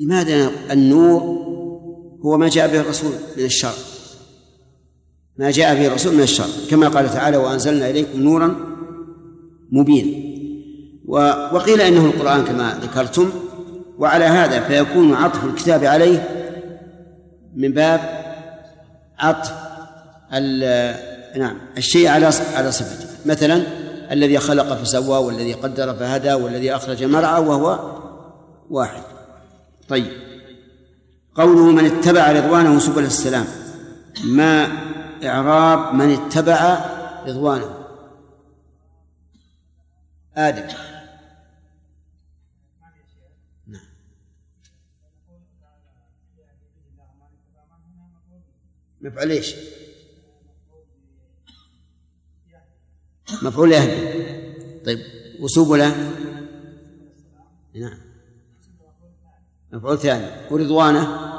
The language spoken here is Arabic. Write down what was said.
لماذا النور هو ما جاء به الرسول من الشرع، ما جاء به الرسول من الشرع، كما قال تعالى وأنزلنا إليكم نورا مبينا. وقيل إنه القرآن كما ذكرتم، وعلى هذا فيكون عطف الكتاب عليه من باب عطف الشيء على صفته، مثلا الذي خلق فسوى، والذي قدر فهدى، والذي أخرج مرعى، وهو واحد. طيب، قوله من اتبع رضوانه سبل السلام، ما إعراب من اتبع رضوانه؟ آدم. نعم. مفعول ايش؟ مفعول يهدي. طيب، وسبله؟ نعم، مفعول ثاني. ورضوانه